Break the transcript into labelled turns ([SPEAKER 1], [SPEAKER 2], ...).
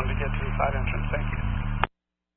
[SPEAKER 1] down to get to the side entrance. Thank you.